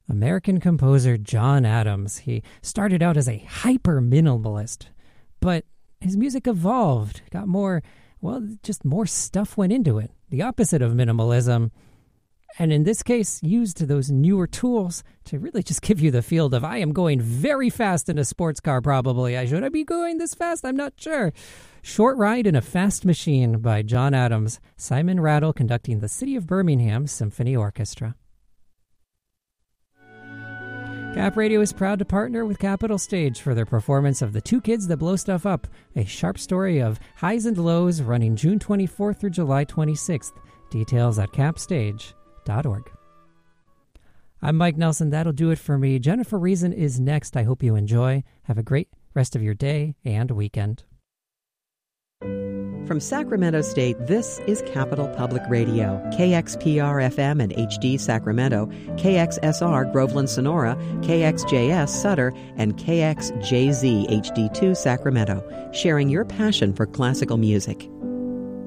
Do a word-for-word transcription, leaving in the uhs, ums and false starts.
American composer John Adams. He started out as a hyper-minimalist, but his music evolved, got more, well, just more stuff went into it. The opposite of minimalism. And in this case, used those newer tools to really just give you the feel of, I am going very fast in a sports car, probably. I should I be going this fast? I'm not sure. Short Ride in a Fast Machine by John Adams. Simon Rattle conducting the City of Birmingham Symphony Orchestra. Cap Radio is proud to partner with Capitol Stage for their performance of The Two Kids That Blow Stuff Up, a sharp story of highs and lows running June twenty-fourth through July twenty-sixth. Details at capstage dot org. I'm Mike Nelson. That'll do it for me. Jennifer Reason is next. I hope you enjoy. Have a great rest of your day and weekend. From Sacramento State, this is Capital Public Radio, K X P R F M and H D Sacramento, K X S R Groveland Sonora, K X J S Sutter, and K X J Z H D two Sacramento, sharing your passion for classical music.